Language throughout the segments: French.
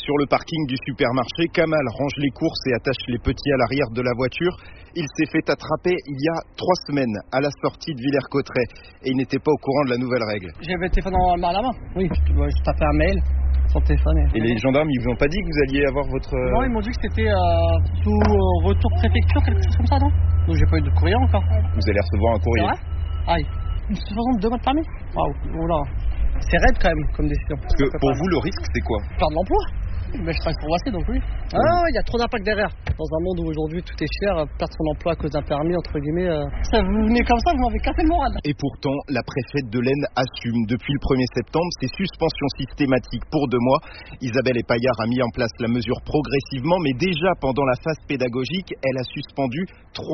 Sur le parking du supermarché, Kamal range les courses et attache les petits à l'arrière de la voiture. Il s'est fait attraper il y a 3 semaines à la sortie de Villers-Cotterêts et il n'était pas au courant de la nouvelle règle. J'avais le téléphone à la main. Oui, je tapais un mail sur le téléphone. Et les gendarmes, ils vous ont pas dit que vous alliez avoir votre... Non, ils m'ont dit que c'était sous retour préfecture, quelque chose comme ça, non? Donc j'ai pas eu de courrier encore. Vous allez recevoir un courrier. C'est vrai? Aïe. Une suffisance de 2 mois de permis. Waouh, oula. C'est raide quand même comme décision. Parce que pour vous, le risque, c'est quoi? Perdre l'emploi. Mais je travaille pour Voici, donc oui. Ah, il y a trop d'impact derrière. Dans un monde où aujourd'hui tout est cher, perdre son emploi à cause d'un permis, entre guillemets, ça vous venez comme ça, vous m'avez cassé le moral. Et pourtant, la préfète de l'Aisne assume depuis le 1er septembre ces suspensions systématiques pour 2 mois. Isabelle Paillard a mis en place la mesure progressivement, mais déjà pendant la phase pédagogique, elle a suspendu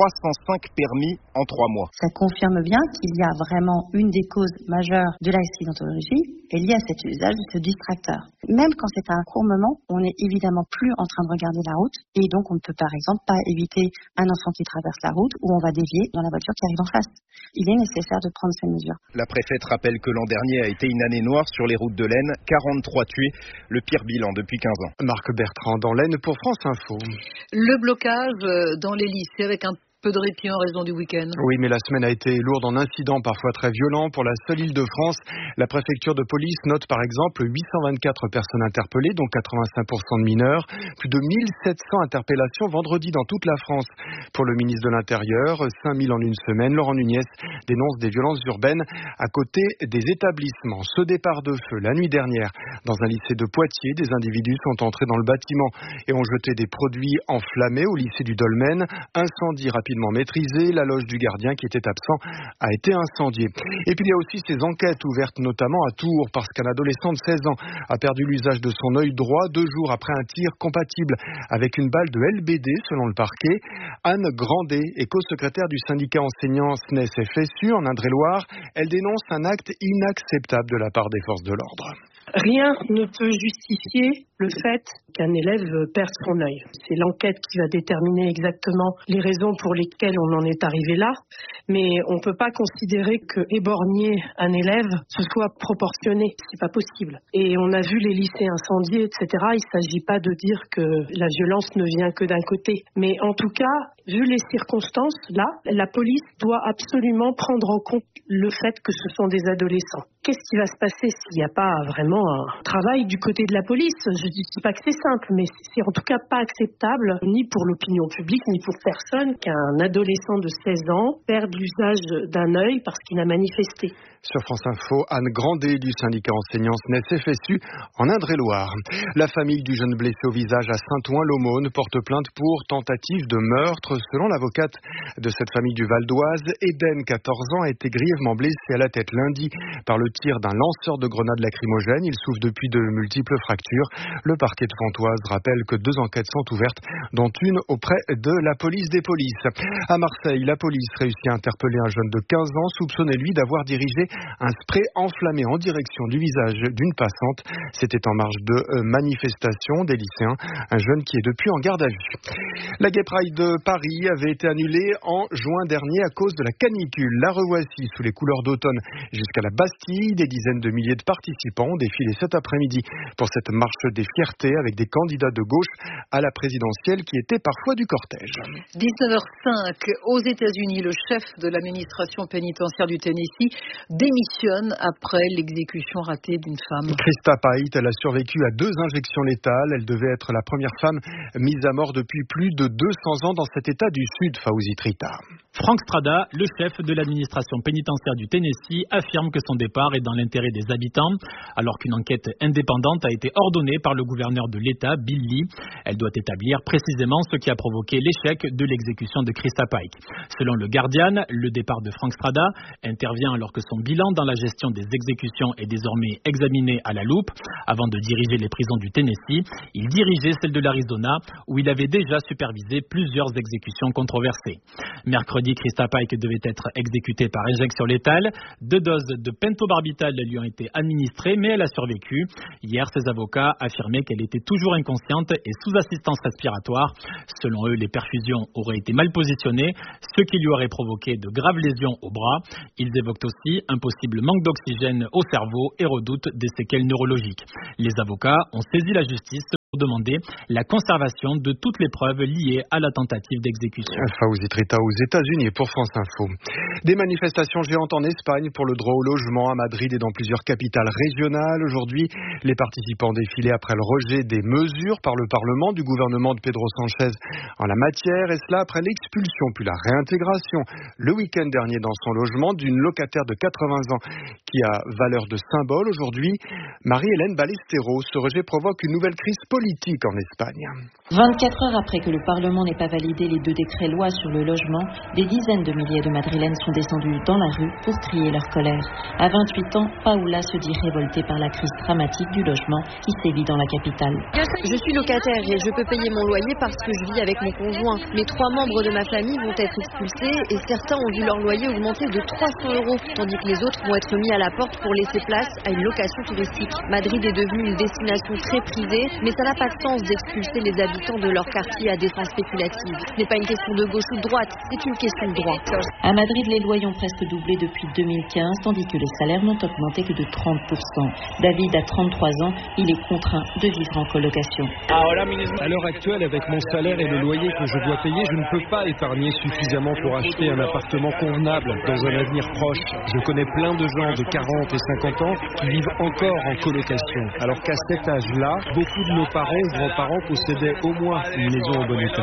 305 permis en 3 mois. Ça confirme bien qu'il y a vraiment une des causes majeures de l'accidentologie est liée à cet usage de ce distracteur. Même quand c'est un court moment, on n'est évidemment plus en train de regarder la route et donc on ne peut par exemple pas éviter un enfant qui traverse la route ou on va dévier dans la voiture qui arrive en face. Il est nécessaire de prendre ces mesures. La préfète rappelle que l'an dernier a été une année noire sur les routes de l'Aisne, 43 tués, le pire bilan depuis 15 ans. Marc Bertrand dans l'Aisne pour France Info. Le blocage dans les lycées avec un peu de répit en raison du week-end. Oui, mais la semaine a été lourde en incidents parfois très violents. Pour la seule Île-de-France, la préfecture de police note par exemple 824 personnes interpellées, dont 85% de mineurs. Plus de 1700 interpellations vendredi dans toute la France. Pour le ministre de l'Intérieur, 5000 en une semaine. Laurent Nunez dénonce des violences urbaines à côté des établissements. Ce départ de feu la nuit dernière dans un lycée de Poitiers, des individus sont entrés dans le bâtiment et ont jeté des produits enflammés au lycée du Dolmen. Incendie rapidement maîtrisé, la loge du gardien qui était absent a été incendiée. Et puis il y a aussi ces enquêtes ouvertes notamment à Tours parce qu'un adolescent de 16 ans a perdu l'usage de son œil droit 2 jours après un tir compatible avec une balle de LBD selon le parquet. Anne Grandet est co-secrétaire du syndicat enseignant SNES-FSU en Indre-et-Loire. Elle dénonce un acte inacceptable de la part des forces de l'ordre. Rien ne peut justifier le fait qu'un élève perde son œil. C'est l'enquête qui va déterminer exactement les raisons pour lesquelles on en est arrivé là. Mais on ne peut pas considérer que éborgner un élève, ce soit proportionné. C'est pas possible. Et on a vu les lycées incendiés, etc. Il ne s'agit pas de dire que la violence ne vient que d'un côté. Mais en tout cas, vu les circonstances, là, la police doit absolument prendre en compte le fait que ce sont des adolescents. Qu'est-ce qui va se passer s'il n'y a pas vraiment un travail du côté de la police? Je ne dis pas que c'est simple, mais c'est en tout cas pas acceptable, ni pour l'opinion publique, ni pour personne, qu'un adolescent de 16 ans perde l'usage d'un œil parce qu'il a manifesté. Sur France Info, Anne Grandet du syndicat enseignant SNES-FSU en Indre-et-Loire. La famille du jeune blessé au visage à Saint-Ouen-l'Aumône porte plainte pour tentative de meurtre. Selon l'avocate de cette famille du Val d'Oise, Eden, 14 ans, a été grièvement blessé à la tête lundi par le tir d'un lanceur de grenades lacrymogènes. Il souffre depuis de multiples fractures. Le parquet de Pontoise rappelle que 2 enquêtes sont ouvertes, dont une auprès de la police des polices. À Marseille, la police réussit à interpeller un jeune de 15 ans, soupçonné lui d'avoir dirigé un spray enflammé en direction du visage d'une passante. C'était en marge de manifestation des lycéens, un jeune qui est depuis en garde à vue. La Gay Pride de Paris avait été annulée en juin dernier à cause de la canicule. La revoici sous les couleurs d'automne jusqu'à la Bastille. Des dizaines de milliers de participants ont défilé cet après-midi pour cette marche des fiertés avec des candidats de gauche à la présidentielle qui étaient parfois du cortège. 19h05 aux États-Unis, le chef de l'administration pénitentiaire du Tennessee démissionne après l'exécution ratée d'une femme. Krista Pait, elle a survécu à 2 injections létales. Elle devait être la première femme mise à mort depuis plus de 200 ans dans cet état du Sud, Fawzi Trita. Frank Strada, le chef de l'administration pénitentiaire du Tennessee, affirme que son départ est dans l'intérêt des habitants, alors qu'une enquête indépendante a été ordonnée par le gouverneur de l'État, Bill Lee. Elle doit établir précisément ce qui a provoqué l'échec de l'exécution de Krista Pike. Selon le Guardian, le départ de Frank Strada intervient alors que son bilan dans la gestion des exécutions est désormais examiné à la loupe. Avant de diriger les prisons du Tennessee, il dirigeait celle de l'Arizona, où il avait déjà supervisé plusieurs exécutions controversées. Mercredi, Krista Pike devait être exécutée par injection létale. 2 doses de pentobarbital lui ont été administrées, mais elle a survécu. Hier, ses avocats affirmaient qu'elle était toujours inconsciente et sous assistance respiratoire. Selon eux, les perfusions auraient été mal positionnées, ce qui lui aurait provoqué de graves lésions au bras. Ils évoquent aussi un possible manque d'oxygène au cerveau et redoutent des séquelles neurologiques. Les avocats ont saisi la justice pour demander la conservation de toutes les preuves liées à la tentative d'exécution. Fawzi Trita aux États-Unis pour France Info. Des manifestations géantes en Espagne pour le droit au logement à Madrid et dans plusieurs capitales régionales. Aujourd'hui, les participants défilaient après le rejet des mesures par le Parlement du gouvernement de Pedro Sánchez en la matière, et cela après l'expulsion puis la réintégration le week-end dernier dans son logement d'une locataire de 80 ans qui a valeur de symbole. Aujourd'hui, Marie-Hélène Ballesteros, ce rejet provoque une nouvelle crise politique en Espagne. 24 heures après que le Parlement n'ait pas validé les 2 décrets lois sur le logement, des dizaines de milliers de Madrilènes sont descendus dans la rue pour crier leur colère. À 28 ans, Paola se dit révoltée par la crise dramatique du logement qui sévit dans la capitale. Je suis locataire et je peux payer mon loyer parce que je vis avec mon conjoint. Mes 3 membres de ma famille vont être expulsés et certains ont vu leur loyer augmenter de 300 €, tandis que les autres vont être mis à la porte pour laisser place à une location touristique. Madrid est devenue une destination très prisée, mais ça n'a pas de sens d'expulser les habitants de leur quartier à des fins spéculatives. Ce n'est pas une question de gauche ou de droite, c'est une question de droit. À Madrid, les loyers ont presque doublé depuis 2015, tandis que les salaires n'ont augmenté que de 30%. David a 33 ans, il est contraint de vivre en colocation. À l'heure actuelle, avec mon salaire et le loyer que je dois payer, je ne peux pas épargner suffisamment pour acheter un appartement convenable dans un avenir proche. Je connais plein de gens de 40 et 50 ans qui vivent encore en colocation. Alors qu'à cet âge-là, beaucoup de nos parents ou grands-parents possédaient au moins une maison en bon état.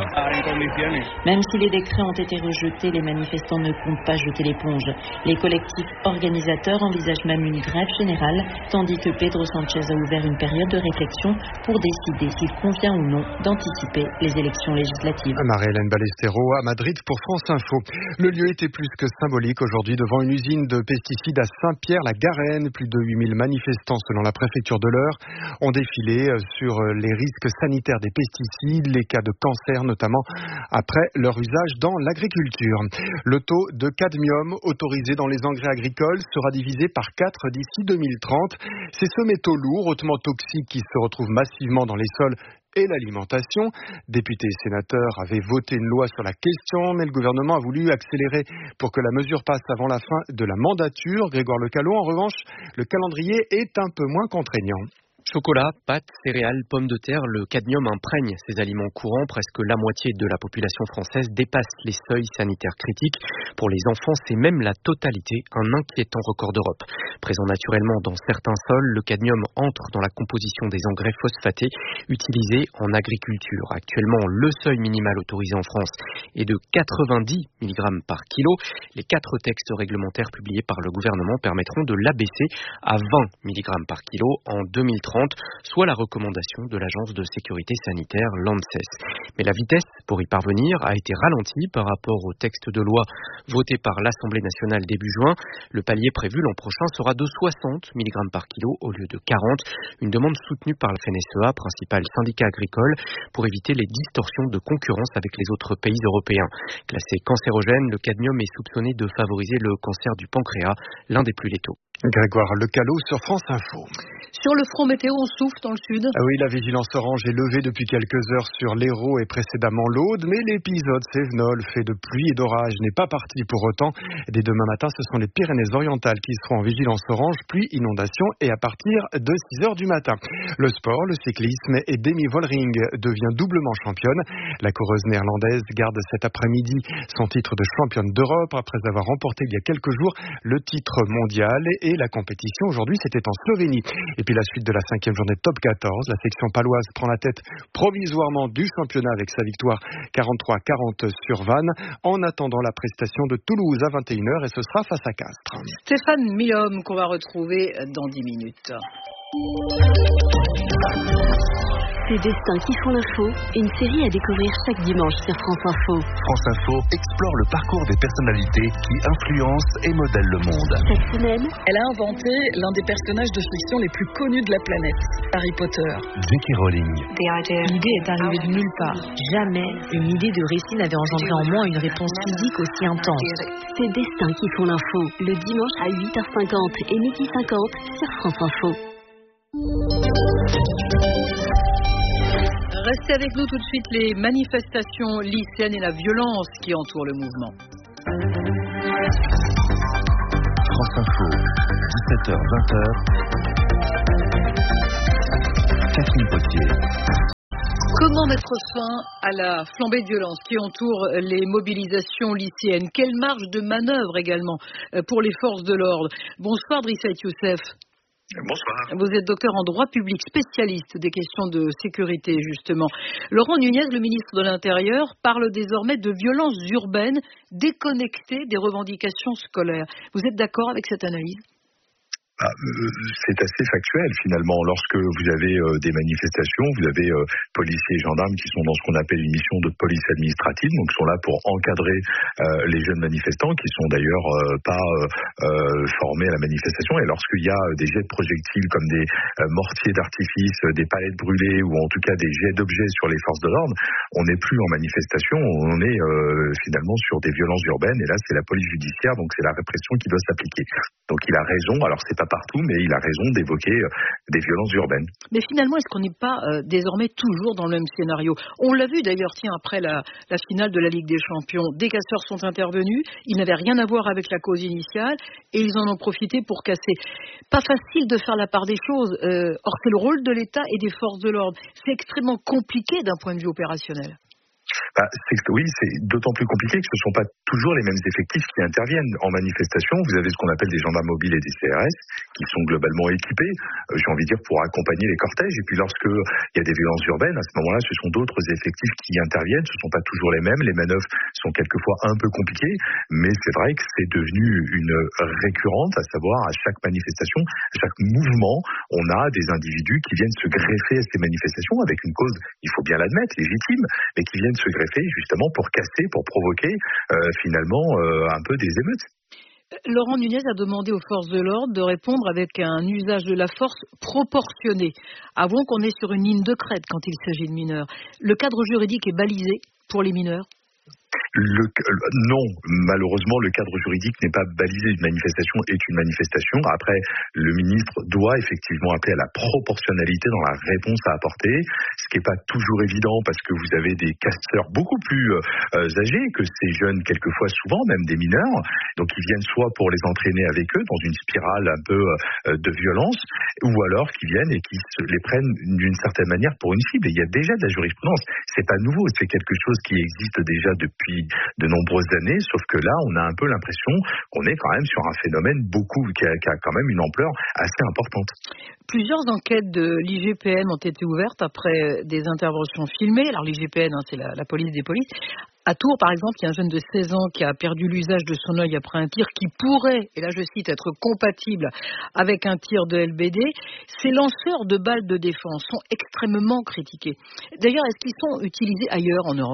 Même si les décrets ont été rejetés, les manifestants ne comptent pas jeter l'éponge. Les collectifs organisateurs envisagent même une grève générale, tandis que Pedro Sánchez a ouvert une période de réflexion pour décider s'il convient ou non d'anticiper les élections législatives. Marie-Hélène Ballesteros à Madrid pour France Info. Le lieu était plus que symbolique aujourd'hui devant une usine de pesticides à Saint-Pierre-la-Garenne. Plus de 8000 manifestants selon la préfecture de l'Eure ont défilé sur les risques sanitaires des pesticides, les cas de cancer notamment après leur usage dans l'agriculture. Le taux de cadmium autorisé dans les engrais agricoles sera divisé par 4 d'ici 2030. C'est ce métaux lourd hautement toxique qui se retrouve massivement dans les sols et l'alimentation. Députés et sénateurs avaient voté une loi sur la question, mais le gouvernement a voulu accélérer pour que la mesure passe avant la fin de la mandature. Grégoire Lecalot, en revanche, le calendrier est un peu moins contraignant. Chocolat, pâtes, céréales, pommes de terre, le cadmium imprègne ces aliments courants. Presque la moitié de la population française dépasse les seuils sanitaires critiques. Pour les enfants, c'est même la totalité, un inquiétant record d'Europe. Présent naturellement dans certains sols, le cadmium entre dans la composition des engrais phosphatés utilisés en agriculture. Actuellement, le seuil minimal autorisé en France est de 90 mg par kilo. Les 4 textes réglementaires publiés par le gouvernement permettront de l'abaisser à 20 mg par kilo en 2030. Soit la recommandation de l'Agence de sécurité sanitaire l'ANSES. Mais la vitesse pour y parvenir a été ralentie par rapport au texte de loi voté par l'Assemblée nationale début juin. Le palier prévu l'an prochain sera de 60 mg par kilo au lieu de 40. Une demande soutenue par le FNSEA, principal syndicat agricole, pour éviter les distorsions de concurrence avec les autres pays européens. Classé cancérogène, le cadmium est soupçonné de favoriser le cancer du pancréas, l'un des plus létaux. Grégoire Lecalot sur France Info. Sur le front météo, on souffle dans le sud. Ah oui, la vigilance orange est levée depuis quelques heures sur l'Hérault et précédemment l'Aude, mais l'épisode Cévenol, fait de pluie et d'orage, n'est pas parti pour autant. Dès demain matin, ce sont les Pyrénées-Orientales qui seront en vigilance orange, pluie, inondation, et à partir de 6 heures du matin. Le sport, le cyclisme, et Demi Vollering devient doublement championne. La coureuse néerlandaise garde cet après-midi son titre de championne d'Europe après avoir remporté il y a quelques jours le titre mondial, et la compétition aujourd'hui c'était en Slovénie. Et puis la suite de la 5e journée de top 14, la section paloise prend la tête provisoirement du championnat avec sa victoire 43-40 sur Vannes, en attendant la prestation de Toulouse à 21h, et ce sera face à Castres. Stéphane Milhomme qu'on va retrouver dans 10 minutes. Ces destins qui font l'info, une série à découvrir chaque dimanche sur France Info. France Info explore le parcours des personnalités qui influencent et modèlent le monde. Cette semaine, elle a inventé l'un des personnages de fiction les plus connus de la planète, Harry Potter. J.K. Rowling. L'idée est arrivée de nulle part. Jamais une idée de récit n'avait engendré en moi une réponse physique aussi intense. Ces destins qui font l'info, le dimanche à 8h50 et 12h50 sur France Info. Restez avec nous tout de suite, les manifestations lycéennes et la violence qui entoure le mouvement. France Info, 17h-20h. Catherine Potier. Comment mettre fin à la flambée de violence qui entoure les mobilisations lycéennes? Quelle marge de manœuvre également pour les forces de l'ordre? Bonsoir Drissa Youssef. Bonsoir. Vous êtes docteur en droit public, spécialiste des questions de sécurité justement. Laurent Nunez, le ministre de l'Intérieur, parle désormais de violences urbaines déconnectées des revendications scolaires. Vous êtes d'accord avec cette analyse ? C'est assez factuel finalement. Lorsque vous avez des manifestations, vous avez policiers et gendarmes qui sont dans ce qu'on appelle une mission de police administrative, donc sont là pour encadrer les jeunes manifestants qui sont d'ailleurs pas formés à la manifestation. Et lorsqu'il y a des jets de projectiles comme des mortiers d'artifice, des palettes brûlées ou en tout cas des jets d'objets sur les forces de l'ordre, on n'est plus en manifestation, on est finalement sur des violences urbaines. Et là, c'est la police judiciaire, donc c'est la répression qui doit s'appliquer. Donc il a raison. Alors c'est pas partout, mais il a raison d'évoquer des violences urbaines. Mais finalement, est-ce qu'on n'est pas désormais toujours dans le même scénario? On l'a vu d'ailleurs, après la finale de la Ligue des Champions. Des casseurs sont intervenus, ils n'avaient rien à voir avec la cause initiale, et ils en ont profité pour casser. Pas facile de faire la part des choses. Or, c'est le rôle de l'État et des forces de l'ordre. C'est extrêmement compliqué d'un point de vue opérationnel. Oui, c'est d'autant plus compliqué que ce ne sont pas toujours les mêmes effectifs qui interviennent en manifestation. Vous avez ce qu'on appelle des gendarmes mobiles et des CRS qui sont globalement équipés, j'ai envie de dire, pour accompagner les cortèges. Et puis lorsqu'il y a des violences urbaines, à ce moment-là, ce sont d'autres effectifs qui interviennent. Ce ne sont pas toujours les mêmes. Les manœuvres sont quelquefois un peu compliquées, mais c'est vrai que c'est devenu une récurrente, à savoir à chaque manifestation, à chaque mouvement, on a des individus qui viennent se greffer à ces manifestations avec une cause, il faut bien l'admettre, légitime, mais qui viennent se greffer justement pour casser, pour provoquer finalement un peu des émeutes. Laurent Nunez a demandé aux forces de l'ordre de répondre avec un usage de la force proportionné. Avouons qu'on est sur une ligne de crête quand il s'agit de mineurs. Le cadre juridique est balisé pour les mineurs? Non, malheureusement, le cadre juridique n'est pas balisé. Une manifestation est une manifestation. Après, le ministre doit effectivement appeler à la proportionnalité dans la réponse à apporter, ce qui n'est pas toujours évident parce que vous avez des casseurs beaucoup plus âgés que ces jeunes, quelquefois, souvent même des mineurs. Donc, ils viennent soit pour les entraîner avec eux dans une spirale un peu de violence, ou alors qu'ils viennent et qui les prennent d'une certaine manière pour une cible. Et il y a déjà de la jurisprudence. C'est pas nouveau, c'est quelque chose qui existe déjà depuis de nombreuses années, sauf que là, on a un peu l'impression qu'on est quand même sur un phénomène qui a quand même une ampleur assez importante. Plusieurs enquêtes de l'IGPN ont été ouvertes après des interventions filmées. Alors l'IGPN, c'est la police des polices. À Tours, par exemple, il y a un jeune de 16 ans qui a perdu l'usage de son œil après un tir qui pourrait, et là je cite, être compatible avec un tir de LBD. Ces lanceurs de balles de défense sont extrêmement critiqués. D'ailleurs, est-ce qu'ils sont utilisés ailleurs en Europe ?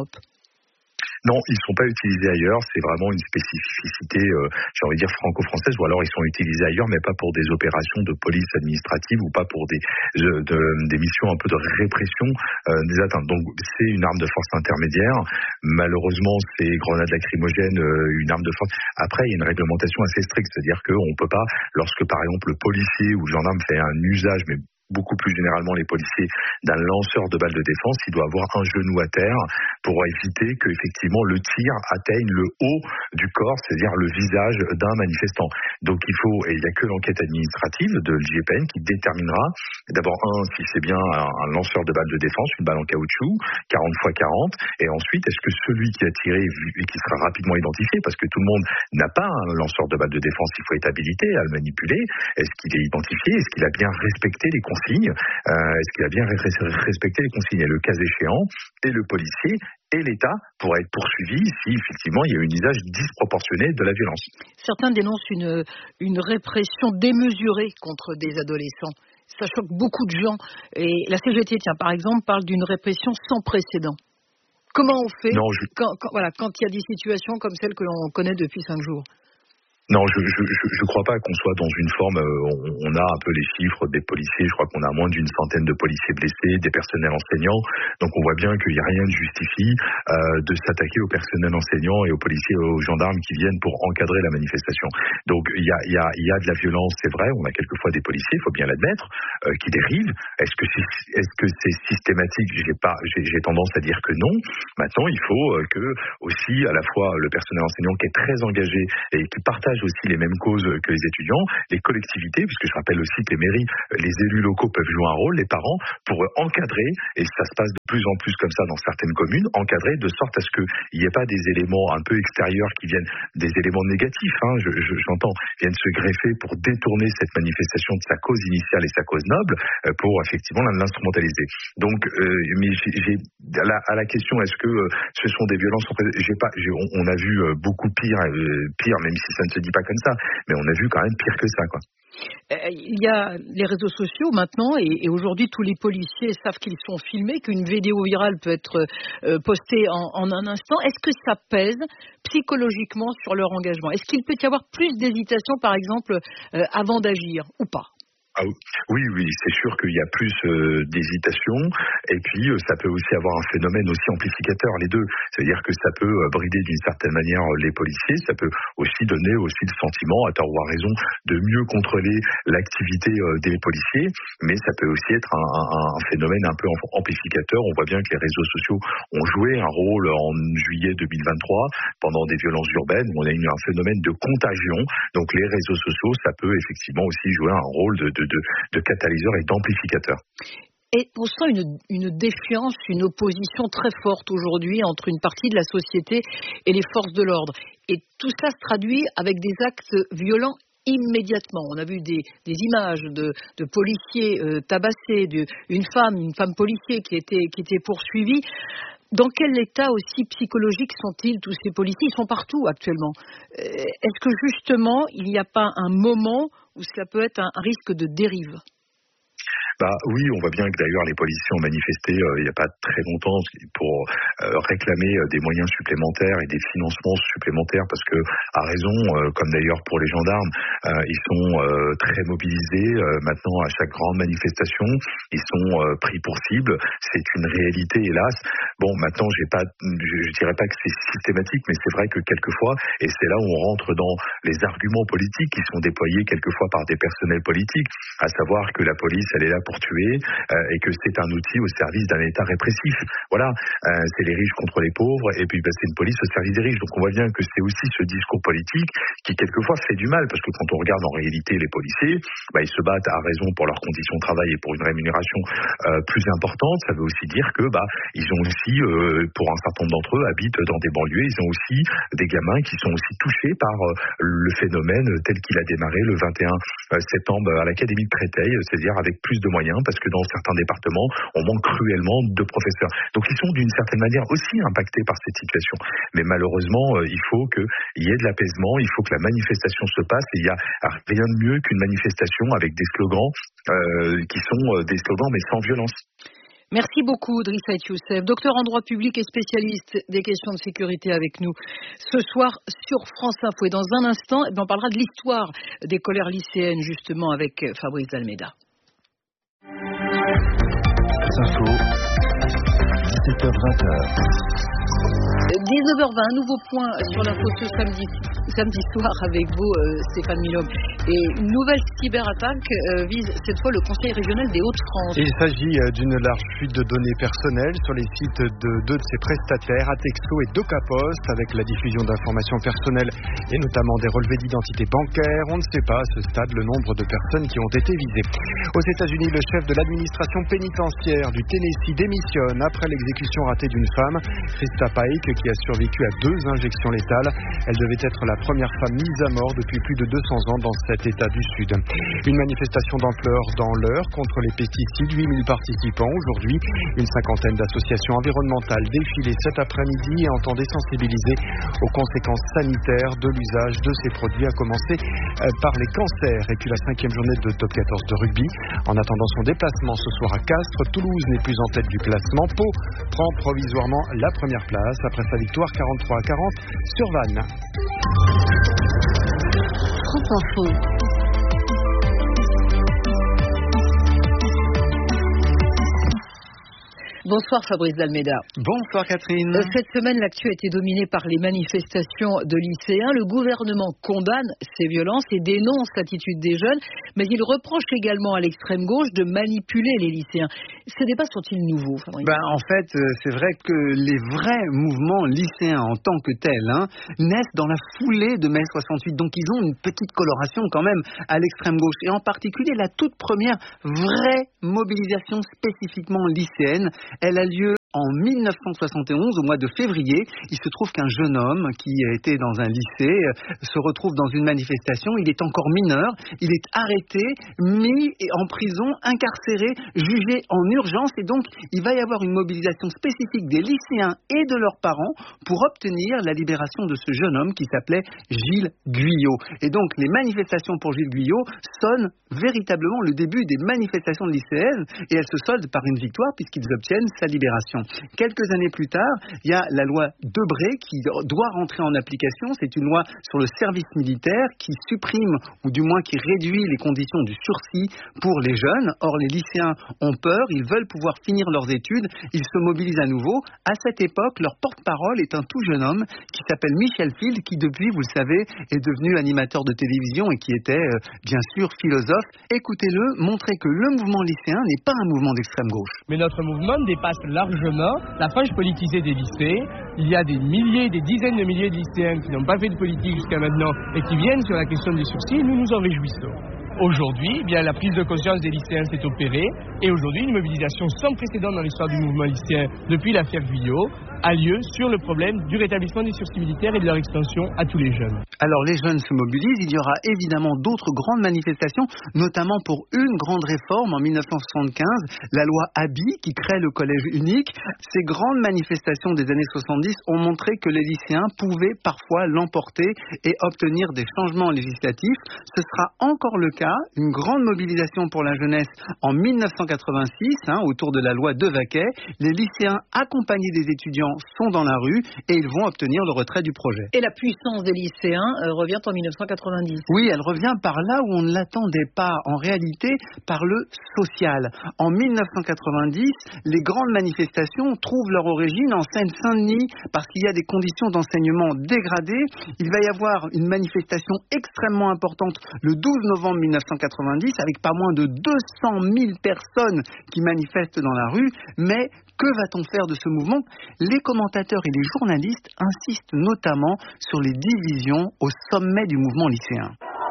Non, ils ne sont pas utilisés ailleurs, c'est vraiment une spécificité, j'ai envie de dire franco-française, ou alors ils sont utilisés ailleurs, mais pas pour des opérations de police administrative ou pas pour des missions un peu de répression des atteintes. Donc c'est une arme de force intermédiaire. Malheureusement, c'est grenades lacrymogènes, une arme de force. Après, il y a une réglementation assez stricte, c'est-à-dire qu'on ne peut pas, lorsque par exemple le policier ou le gendarme fait un usage, mais beaucoup plus généralement les policiers, d'un lanceur de balles de défense, il doit avoir un genou à terre pour éviter que effectivement le tir atteigne le haut du corps, c'est-à-dire le visage d'un manifestant. Donc il n'y a que l'enquête administrative de l'IGPN qui déterminera d'abord si c'est bien un lanceur de balles de défense, une balle en caoutchouc, 40x40, et ensuite est-ce que celui qui a tiré et qui sera rapidement identifié, parce que tout le monde n'a pas un lanceur de balles de défense, il faut être habilité à le manipuler, est-ce qu'il est identifié, est-ce qu'il a bien respecté les consignes, est-ce qu'il a bien respecté les consignes, et le cas échéant, et le policier et l'État pourraient être poursuivis si effectivement il y a un usage disproportionné de la violence. Certains dénoncent une répression démesurée contre des adolescents. Ça choque beaucoup de gens. Et la CGT, par exemple, parle d'une répression sans précédent. Comment on fait quand il y a des situations comme celles que l'on connaît depuis 5 jours ? Non, je crois pas qu'on soit dans une forme, on a un peu les chiffres des policiers, je crois qu'on a moins d'une centaine de policiers blessés, des personnels enseignants, donc on voit bien qu'il n'y a rien de justifie de s'attaquer aux personnels enseignants et aux policiers et aux gendarmes qui viennent pour encadrer la manifestation. Donc il y a de la violence, c'est vrai, on a quelquefois des policiers, il faut bien l'admettre, qui dérivent. Est-ce que c'est systématique ? J'ai tendance à dire que non. Maintenant, il faut que aussi à la fois le personnel enseignant qui est très engagé et qui partage aussi les mêmes causes que les étudiants, les collectivités, puisque je rappelle aussi que les mairies, les élus locaux peuvent jouer un rôle, les parents, pour encadrer, et ça se passe de plus en plus comme ça dans certaines communes, encadrer de sorte à ce qu'il n'y ait pas des éléments un peu extérieurs qui viennent, des éléments négatifs, j'entends, viennent se greffer pour détourner cette manifestation de sa cause initiale et sa cause noble, pour effectivement l'instrumentaliser. Donc, mais à la question, est-ce que ce sont des violences, on a vu beaucoup pire, même si ça ne se dit pas comme ça, mais on a vu quand même pire que ça, quoi. Il y a les réseaux sociaux maintenant et aujourd'hui tous les policiers savent qu'ils sont filmés, qu'une vidéo virale peut être postée en un instant. Est-ce que ça pèse psychologiquement sur leur engagement? Est-ce qu'il peut y avoir plus d'hésitation par exemple avant d'agir ou pas? Ah oui, c'est sûr qu'il y a plus d'hésitation, et puis ça peut aussi avoir un phénomène aussi amplificateur, les deux. C'est-à-dire que ça peut brider d'une certaine manière les policiers, ça peut aussi donner aussi le sentiment, à tort ou à raison, de mieux contrôler l'activité des policiers, mais ça peut aussi être un phénomène un peu amplificateur. On voit bien que les réseaux sociaux ont joué un rôle en juillet 2023, pendant des violences urbaines, où on a eu un phénomène de contagion. Donc les réseaux sociaux, ça peut effectivement aussi jouer un rôle de catalyseur et d'amplificateur. Et on sent une défiance, une opposition très forte aujourd'hui entre une partie de la société et les forces de l'ordre. Et tout ça se traduit avec des actes violents immédiatement. On a vu des images de policiers tabassés, une femme policier qui était poursuivie. Dans quel état aussi psychologique sont-ils, tous ces policiers? Ils sont partout actuellement. Est-ce que justement, il n'y a pas un moment où cela peut être un risque de dérive? Oui, on voit bien que d'ailleurs les policiers ont manifesté il n'y a pas très longtemps pour réclamer des moyens supplémentaires et des financements supplémentaires, parce que, à raison, comme d'ailleurs pour les gendarmes, ils sont très mobilisés maintenant à chaque grande manifestation, ils sont pris pour cible, c'est une réalité, hélas. Bon, maintenant je dirais pas que c'est systématique, mais c'est vrai que quelquefois, et c'est là où on rentre dans les arguments politiques qui sont déployés quelquefois par des personnels politiques, à savoir que la police elle est là pour tuer, et que c'est un outil au service d'un État répressif. Voilà, c'est les riches contre les pauvres, et puis c'est une police au service des riches. Donc on voit bien que c'est aussi ce discours politique qui quelquefois fait du mal, parce que quand on regarde en réalité les policiers, ils se battent à raison pour leurs conditions de travail et pour une rémunération plus importante. Ça veut aussi dire que ils ont aussi, pour un certain nombre d'entre eux, habitent dans des banlieues. Ils ont aussi des gamins qui sont aussi touchés par le phénomène tel qu'il a démarré le 21 septembre à l'Académie de Créteil, c'est-à-dire avec plus de moyens, parce que dans certains départements, on manque cruellement de professeurs. Donc ils sont d'une certaine manière aussi impactés par cette situation. Mais malheureusement, il faut qu'il y ait de l'apaisement, il faut que la manifestation se passe, et il n'y a rien de mieux qu'une manifestation avec des slogans qui sont des slogans mais sans violence. Merci beaucoup, Drissa Youssef, docteur en droit public et spécialiste des questions de sécurité avec nous ce soir sur France Info. Et dans un instant, on parlera de l'histoire des colères lycéennes, justement, avec Fabrice Dalméda. Info, 17h-20h. 19h20, un nouveau point sur l'info ce samedi soir avec vous, Stéphane Milhomme. Et une nouvelle cyberattaque vise cette fois le Conseil régional des Hauts-de-France. Il s'agit d'une large fuite de données personnelles sur les sites de deux de ses prestataires, Atexo et DocaPost, avec la diffusion d'informations personnelles et notamment des relevés d'identité bancaire. On ne sait pas à ce stade le nombre de personnes qui ont été visées. Aux États-Unis, le chef de l'administration pénitentiaire du Tennessee démissionne après l'exécution ratée d'une femme, Krista Paik, qui a survécu à 2 injections létales. Elle devait être la première femme mise à mort depuis plus de 200 ans dans cet État du Sud. Une manifestation d'ampleur dans l'Eure contre les pesticides, 8000 participants. Aujourd'hui, une cinquantaine d'associations environnementales défilaient cet après-midi et entendaient sensibiliser aux conséquences sanitaires de l'usage de ces produits, à commencer par les cancers. Et puis la 5e journée de top 14 de rugby. En attendant son déplacement ce soir à Castres, Toulouse n'est plus en tête du classement. Pau prend provisoirement la première place après sa victoire 43-40 sur Vannes. France Info. Bonsoir Fabrice Dalméda. Bonsoir Catherine. Cette semaine, l'actu a été dominée par les manifestations de lycéens. Le gouvernement condamne ces violences et dénonce l'attitude des jeunes, mais il reproche également à l'extrême gauche de manipuler les lycéens. Ces débats sont-ils nouveaux, Fabrice ? En fait, c'est vrai que les vrais mouvements lycéens en tant que tels naissent dans la foulée de mai 68. Donc ils ont une petite coloration quand même à l'extrême gauche. Et en particulier, la toute première vraie mobilisation spécifiquement lycéenne, elle a lieu en 1971, au mois de février. Il se trouve qu'un jeune homme qui était dans un lycée se retrouve dans une manifestation. Il est encore mineur. Il est arrêté, mis en prison, incarcéré, jugé en urgence. Et donc, il va y avoir une mobilisation spécifique des lycéens et de leurs parents pour obtenir la libération de ce jeune homme qui s'appelait Gilles Guyot. Et donc, les manifestations pour Gilles Guyot sonnent véritablement le début des manifestations lycéennes et elles se soldent par une victoire puisqu'ils obtiennent sa libération. Quelques années plus tard, il y a la loi Debré qui doit rentrer en application. C'est une loi sur le service militaire qui supprime ou du moins qui réduit les conditions du sursis pour les jeunes. Or, les lycéens ont peur, ils veulent pouvoir finir leurs études, ils se mobilisent à nouveau. À cette époque, leur porte-parole est un tout jeune homme qui s'appelle Michel Field, qui depuis, vous le savez, est devenu animateur de télévision et qui était bien sûr philosophe. Écoutez-le, montrez que le mouvement lycéen n'est pas un mouvement d'extrême gauche. Mais notre mouvement dépasse largement la frange politisée des lycées. Il y a des milliers, des dizaines de milliers de lycéens qui n'ont pas fait de politique jusqu'à maintenant et qui viennent sur la question du sursis et nous nous en réjouissons. Aujourd'hui, la prise de conscience des lycéens s'est opérée et aujourd'hui, une mobilisation sans précédent dans l'histoire du mouvement lycéen depuis l'affaire Guyot a lieu sur le problème du rétablissement des sursis militaires et de leur extension à tous les jeunes. Alors les jeunes se mobilisent, il y aura évidemment d'autres grandes manifestations, notamment pour une grande réforme en 1975, la loi Haby qui crée le collège unique. Ces grandes manifestations des années 70 ont montré que les lycéens pouvaient parfois l'emporter et obtenir des changements législatifs. Ce sera encore le cas, une grande mobilisation pour la jeunesse en 1986, autour de la loi Devaquet. Les lycéens accompagnés des étudiants sont dans la rue et ils vont obtenir le retrait du projet. Et la puissance des lycéens revient en 1990. Oui, elle revient par là où on ne l'attendait pas, en réalité par le social. En 1990, les grandes manifestations trouvent leur origine en Seine-Saint-Denis parce qu'il y a des conditions d'enseignement dégradées. Il va y avoir une manifestation extrêmement importante le 12 novembre 1990 avec pas moins de 200 000 personnes qui manifestent dans la rue, mais que va-t-on faire de ce mouvement ? Les commentateurs et les journalistes insistent notamment sur les divisions au sommet du mouvement lycéen.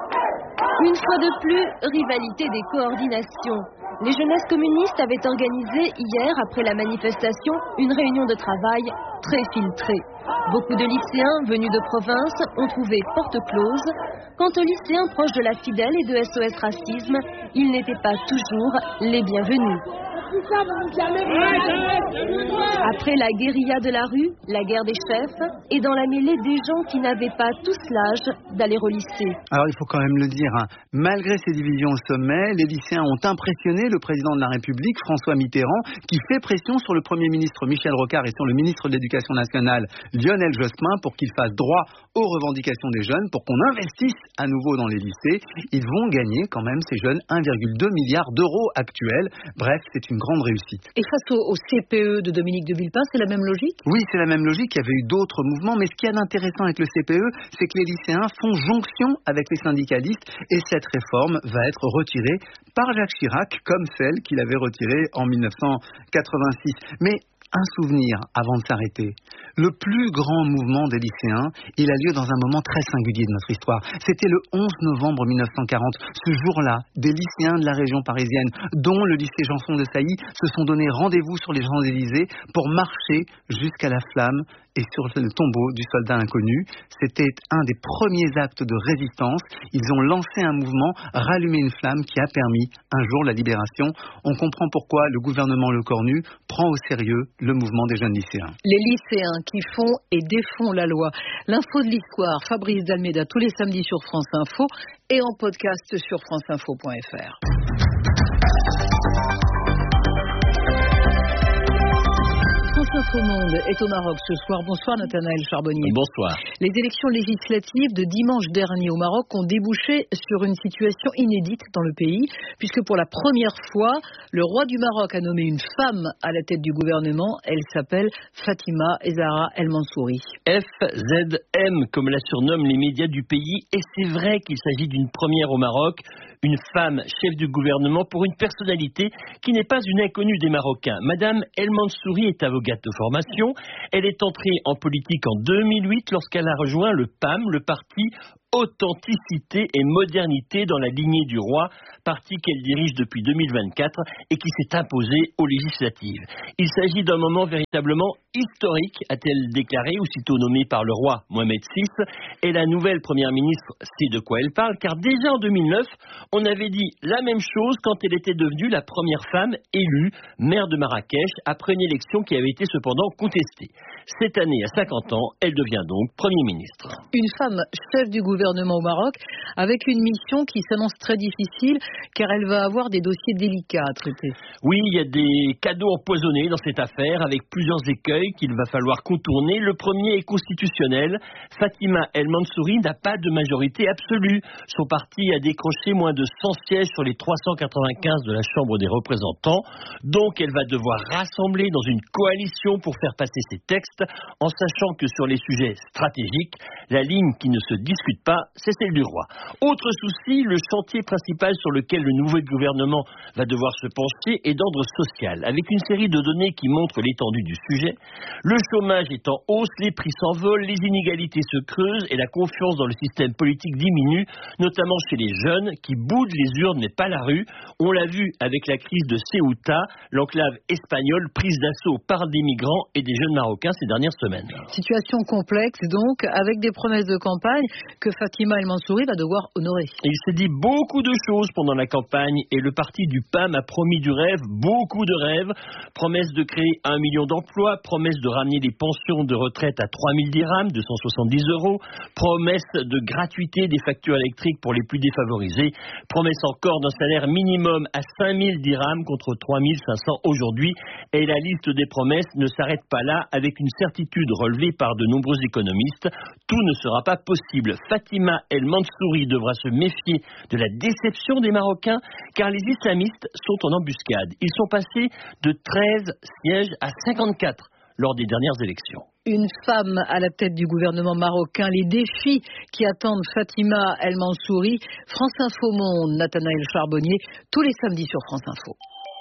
Une fois de plus, rivalité des coordinations. Les jeunesses communistes avaient organisé hier, après la manifestation, une réunion de travail très filtrée. Beaucoup de lycéens venus de province ont trouvé porte close. Quant aux lycéens proches de la Fidèle et de SOS Racisme, ils n'étaient pas toujours les bienvenus. Après la guérilla de la rue, la guerre des chefs, et dans la mêlée des gens qui n'avaient pas tous l'âge d'aller au lycée. Alors il faut quand même le dire, malgré ces divisions au sommet, les lycéens ont impressionné le président de la République, François Mitterrand, qui fait pression sur le Premier ministre Michel Rocard et sur le ministre de l'Éducation nationale, Lionel Jospin, pour qu'ils fassent droit aux revendications des jeunes, pour qu'on investisse à nouveau dans les lycées. Ils vont gagner quand même, ces jeunes, 1,2 milliard d'euros actuels. Bref, c'est une grande réussite. Et face au CPE de Dominique de Villepin, c'est la même logique ? Oui, c'est la même logique. Il y avait eu d'autres mouvements, mais ce qui est intéressant avec le CPE, c'est que les lycéens font jonction avec les syndicalistes et cette réforme va être retirée par Jacques Chirac, comme celle qu'il avait retirée en 1986. Mais un souvenir avant de s'arrêter. Le plus grand mouvement des lycéens, il a lieu dans un moment très singulier de notre histoire. C'était le 11 novembre 1940. Ce jour-là, des lycéens de la région parisienne, dont le lycée Janson de Sailly, se sont donné rendez-vous sur les Champs-Élysées pour marcher jusqu'à la flamme et sur le tombeau du soldat inconnu. C'était un des premiers actes de résistance. Ils ont lancé un mouvement, rallumé une flamme qui a permis un jour la libération. On comprend pourquoi le gouvernement Lecornu prend au sérieux le mouvement des jeunes lycéens. Les lycéens qui font et défont la loi. L'info de l'histoire, Fabrice Dalméda, tous les samedis sur France Info et en podcast sur franceinfo.fr. France Info Monde est au Maroc ce soir. Bonsoir Nathanaël Charbonnier. Bonsoir. Les élections législatives de dimanche dernier au Maroc ont débouché sur une situation inédite dans le pays, puisque pour la première fois, le roi du Maroc a nommé une femme à la tête du gouvernement. Elle s'appelle Fatima Zahra El Mansouri. FZM, comme la surnomment les médias du pays. Et c'est vrai qu'il s'agit d'une première au Maroc. Une femme chef du gouvernement pour une personnalité qui n'est pas une inconnue des Marocains. Madame El Mansouri est avocate de formation. Elle est entrée en politique en 2008 lorsqu'elle a rejoint le PAM, le parti Authenticité et Modernité dans la lignée du roi, parti qu'elle dirige depuis 2024 et qui s'est imposé aux législatives. Il s'agit d'un moment véritablement historique, a-t-elle déclaré, aussitôt nommée par le roi Mohamed VI. Et la nouvelle première ministre sait de quoi elle parle, car déjà en 2009, on avait dit la même chose quand elle était devenue la première femme élue maire de Marrakech, après une élection qui avait été cependant contestée. Cette année, à 50 ans, elle devient donc Premier ministre. Une femme chef du gouvernement au Maroc, avec une mission qui s'annonce très difficile, car elle va avoir des dossiers délicats à traiter. Oui, il y a des cadeaux empoisonnés dans cette affaire, avec plusieurs écueils qu'il va falloir contourner. Le premier est constitutionnel. Fatima El Mansouri n'a pas de majorité absolue. Son parti a décroché moins de 100 sièges sur les 395 de la Chambre des représentants. Donc, elle va devoir rassembler dans une coalition pour faire passer ses textes, en sachant que sur les sujets stratégiques, la ligne qui ne se discute pas, c'est celle du roi. Autre souci, le chantier principal sur lequel le nouveau gouvernement va devoir se pencher est d'ordre social, avec une série de données qui montrent l'étendue du sujet. Le chômage est en hausse, les prix s'envolent, les inégalités se creusent et la confiance dans le système politique diminue, notamment chez les jeunes qui boudent les urnes mais pas la rue. On l'a vu avec la crise de Ceuta, l'enclave espagnole prise d'assaut par des migrants et des jeunes Marocains ces dernières semaines. Situation complexe donc, avec des promesses de campagne que Fatima El Mansouri va devoir honorer. Il s'est dit beaucoup de choses pendant la campagne et le parti du PAM a promis du rêve, beaucoup de rêves. Promesse de créer 1 million d'emplois, promesse de ramener les pensions de retraite à 3 000 dirhams, 270 €, promesse de gratuité des factures électriques pour les plus défavorisés, promesse encore d'un salaire minimum à 5 000 dirhams contre 3 500 aujourd'hui. Et la liste des promesses ne s'arrête pas là, avec une certitude relevée par de nombreux économistes. Tout ne sera pas possible. Fatima El Mansouri devra se méfier de la déception des Marocains, car les islamistes sont en embuscade. Ils sont passés de 13 sièges à 54 lors des dernières élections. Une femme à la tête du gouvernement marocain, les défis qui attendent Fatima El Mansouri. France Info Monde, Nathanaël Charbonnier, tous les samedis sur France Info.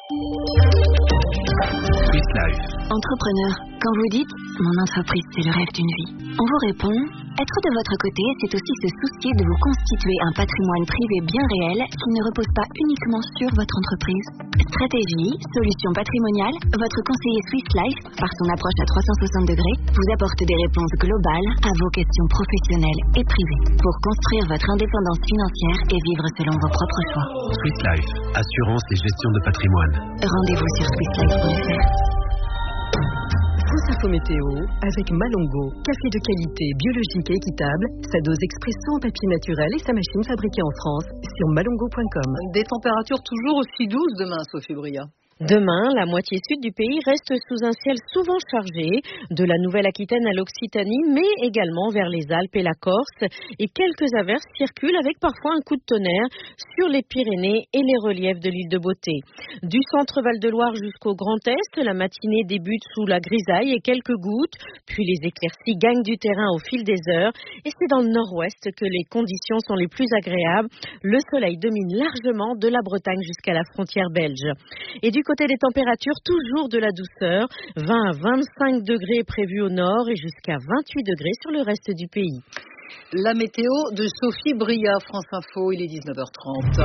Swiss Life. Entrepreneur, quand vous dites « mon entreprise, c'est le rêve d'une vie », on vous répond « être de votre côté, c'est aussi se soucier de vous constituer un patrimoine privé bien réel qui ne repose pas uniquement sur votre entreprise. Stratégie, solutions patrimoniales, votre conseiller Swiss Life, par son approche à 360 degrés, vous apporte des réponses globales à vos questions professionnelles et privées pour construire votre indépendance financière et vivre selon vos propres choix. Swiss Life, assurance et gestion de patrimoine. Rendez-vous sur swisslife.fr. France Info Météo avec Malongo, café de qualité, biologique et équitable, sa dose expresso en papier naturel et sa machine fabriquée en France sur malongo.com. Des températures toujours aussi douces demain, Sophie Bria. Demain, la moitié sud du pays reste sous un ciel souvent chargé, de la Nouvelle-Aquitaine à l'Occitanie, mais également vers les Alpes et la Corse. Et quelques averses circulent avec parfois un coup de tonnerre sur les Pyrénées et les reliefs de l'île de Beauté. Du centre Val-de-Loire jusqu'au Grand Est, la matinée débute sous la grisaille et quelques gouttes, puis les éclaircies gagnent du terrain au fil des heures. Et c'est dans le nord-ouest que les conditions sont les plus agréables. Le soleil domine largement de la Bretagne jusqu'à la frontière belge. Et du côté des températures, toujours de la douceur, 20 à 25 degrés prévus au nord et jusqu'à 28 degrés sur le reste du pays. La météo de Sophie Bria, France Info, il est 19h30.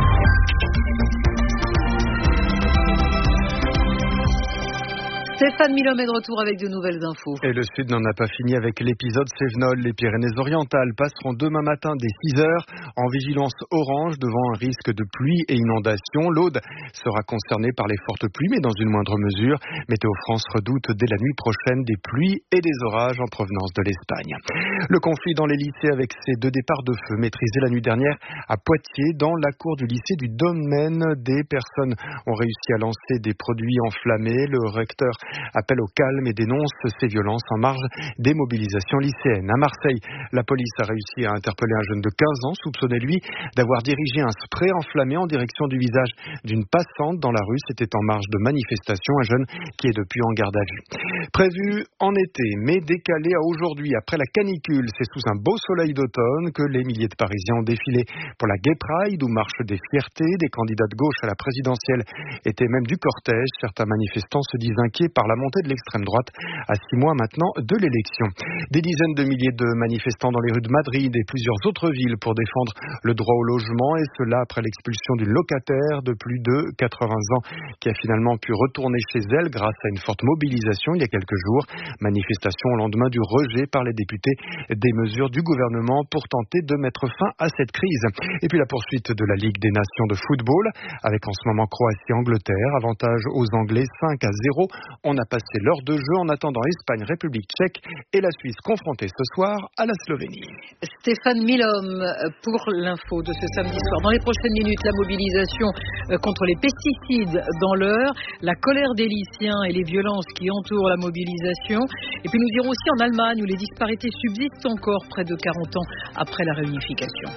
Stéphane Milhomme est de retour avec de nouvelles infos. Et le Sud n'en a pas fini avec l'épisode Cévenol. Les Pyrénées-Orientales passeront demain matin dès 6 heures en vigilance orange devant un risque de pluie et inondation. L'Aude sera concernée par les fortes pluies, mais dans une moindre mesure. Météo France redoute dès la nuit prochaine des pluies et des orages en provenance de l'Espagne. Le conflit dans les lycées avec ces 2 départs de feu maîtrisés la nuit dernière à Poitiers, dans la cour du lycée du Domaine. Des personnes ont réussi à lancer des produits enflammés. Le recteur appelle au calme et dénonce ces violences en marge des mobilisations lycéennes. À Marseille, la police a réussi à interpeller un jeune de 15 ans, soupçonné lui d'avoir dirigé un spray enflammé en direction du visage d'une passante dans la rue. C'était en marge de manifestation, un jeune qui est depuis en garde à vue. Prévu en été, mais décalé à aujourd'hui après la canicule, c'est sous un beau soleil d'automne que les milliers de Parisiens ont défilé pour la Gay Pride, où marche des fiertés. Des candidats de gauche à la présidentielle étaient même du cortège. Certains manifestants se disent inquiets par la montée de l'extrême droite à 6 mois maintenant de l'élection. Des dizaines de milliers de manifestants dans les rues de Madrid et plusieurs autres villes pour défendre le droit au logement, et cela après l'expulsion d'une locataire de plus de 80 ans qui a finalement pu retourner chez elle grâce à une forte mobilisation il y a quelques jours. Manifestation au lendemain du rejet par les députés des mesures du gouvernement pour tenter de mettre fin à cette crise. Et puis la poursuite de la Ligue des Nations de football avec en ce moment Croatie-Angleterre. Avantage aux Anglais 5-0. On a passé l'heure de jeu en attendant Espagne, République tchèque et la Suisse confrontée ce soir à la Slovénie. Stéphane Milhomme pour l'info de ce samedi soir. Dans les prochaines minutes, la mobilisation contre les pesticides dans l'Eure, la colère des lycéens et les violences qui entourent la mobilisation. Et puis nous irons aussi en Allemagne où les disparités subsistent encore près de 40 ans après la réunification.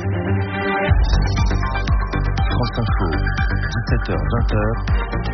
France Info, 17h-20h.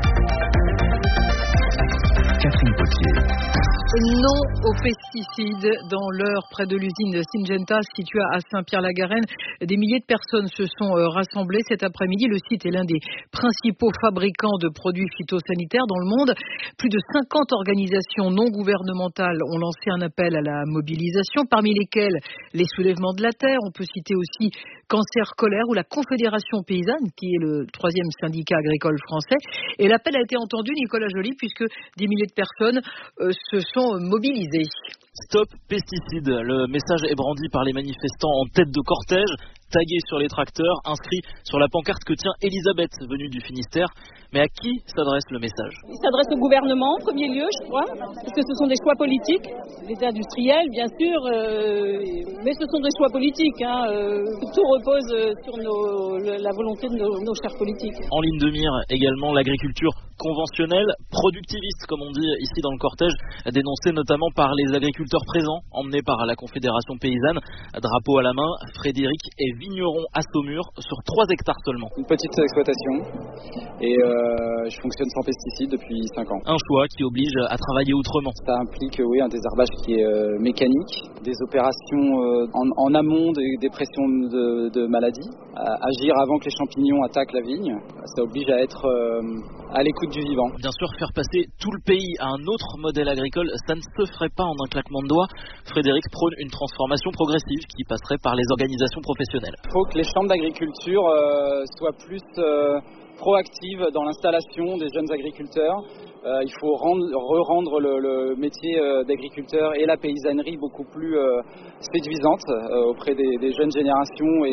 Catherine Potier. Non aux pesticides dans l'Eure, près de l'usine de Syngenta située à Saint-Pierre-la-Garenne. Des milliers de personnes se sont rassemblées cet après-midi. Le site est l'un des principaux fabricants de produits phytosanitaires dans le monde. Plus de 50 organisations non gouvernementales ont lancé un appel à la mobilisation, parmi lesquelles les soulèvements de la terre. On peut citer aussi Cancer Colère ou la Confédération paysanne, qui est le 3e syndicat agricole français. Et l'appel a été entendu, Nicolas Joly, puisque des milliers de personnes se sont mobilisées. Stop pesticides. Le message est brandi par les manifestants en tête de cortège, tagué sur les tracteurs, inscrit sur la pancarte que tient Elisabeth, venue du Finistère. Mais à qui s'adresse le message ? Il s'adresse au gouvernement, en premier lieu, je crois, parce que ce sont des choix politiques, les industriels, bien sûr, mais ce sont des choix politiques. Tout repose sur la volonté de nos chers politiques. En ligne de mire, également, l'agriculture conventionnelle, productiviste, comme on dit ici dans le cortège, dénoncée notamment par les agriculteurs présents, emmenés par la Confédération paysanne. Drapeau à la main, Frédéric est vigneron à Saumur, sur 3 hectares seulement. Une petite exploitation, et je fonctionne sans pesticides depuis 5 ans. Un choix qui oblige à travailler autrement. Ça implique un désherbage qui est mécanique, des opérations en amont des pressions de maladies, agir avant que les champignons attaquent la vigne. Ça oblige à être à l'écoute du vivant. Bien sûr, faire passer tout le pays à un autre modèle agricole, ça ne se ferait pas en un claquement de doigts. Frédéric prône une transformation progressive qui passerait par les organisations professionnelles. Il faut que les chambres d'agriculture soient plus proactives dans l'installation des jeunes agriculteurs. Il faut rendre le métier d'agriculteur et la paysannerie beaucoup plus séduisante auprès des jeunes générations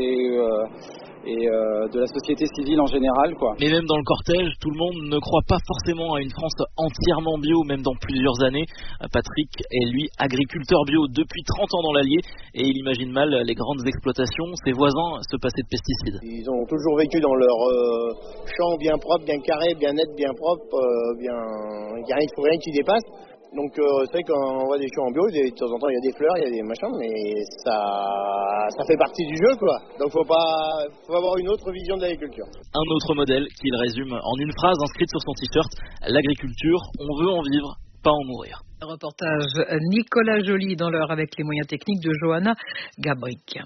et de la société civile en général, quoi. Mais même dans le cortège, tout le monde ne croit pas forcément à une France entièrement bio, même dans plusieurs années. Patrick est lui agriculteur bio depuis 30 ans dans l'Allier et il imagine mal les grandes exploitations, ses voisins, se passer de pesticides. Ils ont toujours vécu dans leur champ bien propre, bien carré, bien net, bien propre, il n'y a rien qui dépasse. Donc c'est vrai qu'on voit des champs en bio, de temps en temps il y a des fleurs, il y a des machins, mais ça fait partie du jeu, quoi. Donc faut avoir une autre vision de l'agriculture. Un autre modèle qu'il résume en une phrase inscrite sur son t-shirt: l'agriculture, on veut en vivre, pas en mourir. Reportage Nicolas Joly dans l'Eure avec les moyens techniques de Johanna Gabric.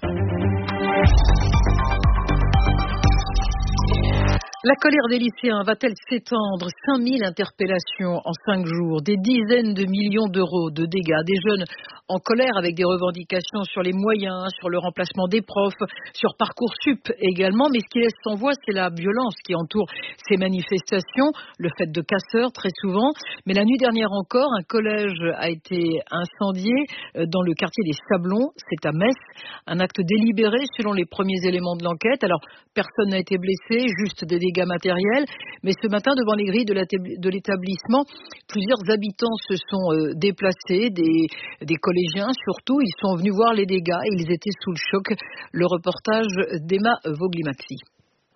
La colère des lycéens va-t-elle s'étendre ? 5000 interpellations en 5 jours, des dizaines de millions d'euros de dégâts, des jeunes en colère avec des revendications sur les moyens, sur le remplacement des profs, sur Parcoursup également. Mais ce qui laisse sans voix, c'est la violence qui entoure ces manifestations, le fait de casseurs très souvent. Mais la nuit dernière encore, un collège a été incendié dans le quartier des Sablons, c'est à Metz. Un acte délibéré selon les premiers éléments de l'enquête. Alors, personne n'a été blessé, juste des dégâts matériels. Mais ce matin, devant les grilles de l'établissement, plusieurs habitants se sont déplacés, des collégiens surtout. Ils sont venus voir les dégâts et ils étaient sous le choc. Le reportage d'Emma Voglimaxi.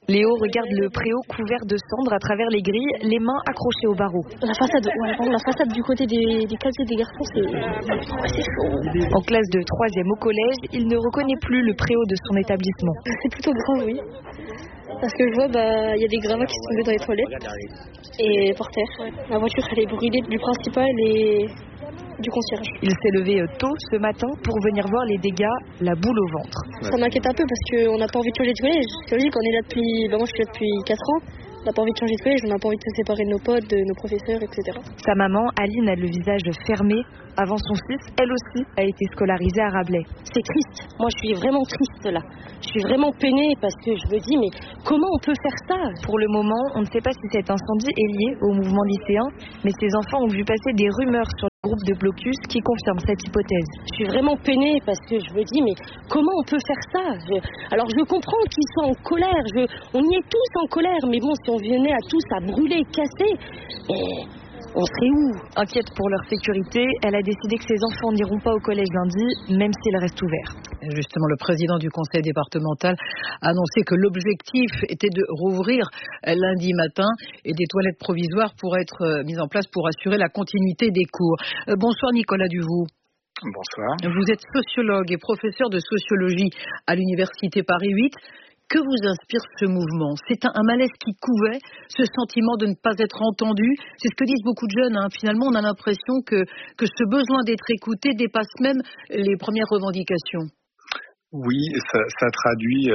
Léo regarde le préau couvert de cendres à travers les grilles, les mains accrochées aux barreaux. La façade du côté des casiers des garçons, c'est chaud. En classe de 3e au collège, il ne reconnaît plus le préau de son établissement. C'est plutôt grave, oui. Parce que je vois, y a des gravats qui sont tombés dans les toilettes et par terre. La voiture, elle est brûlée du principal et du concierge. Il s'est levé tôt ce matin pour venir voir les dégâts, la boule au ventre. Ça m'inquiète un peu parce qu'on n'a pas envie de changer de collège. C'est logique, on est là depuis... moi je suis là depuis 4 ans. On n'a pas envie de changer de collège, on n'a pas envie de se séparer de nos potes, de nos professeurs, etc. Sa maman, Aline, a le visage fermé. Avant son fils, elle aussi a été scolarisée à Rabelais. C'est triste. Moi, je suis vraiment triste là. Je suis vraiment peinée parce que je me dis, mais comment on peut faire ça? Pour le moment, on ne sait pas si cet incendie est lié au mouvement lycéen, mais ces enfants ont vu passer des rumeurs sur le groupe de blocus qui confirment cette hypothèse. Je suis vraiment peinée parce que je me dis, mais comment on peut faire ça? Alors, je comprends qu'ils soient en colère. On y est tous en colère, mais bon, si on venait à tous à brûler, casser, on serait où? Inquiète pour leur sécurité, elle a décidé que ses enfants n'iront pas au collège lundi, même s'il reste ouvert. Justement, le président du conseil départemental a annoncé que l'objectif était de rouvrir lundi matin et des toilettes provisoires pourraient être mises en place pour assurer la continuité des cours. Bonsoir Nicolas Duvaux. Bonsoir. Vous êtes sociologue et professeur de sociologie à l'université Paris 8. Que vous inspire ce mouvement? C'est un malaise qui couvait, ce sentiment de ne pas être entendu. C'est ce que disent beaucoup de jeunes. Finalement, on a l'impression que ce besoin d'être écouté dépasse même les premières revendications. Oui, ça traduit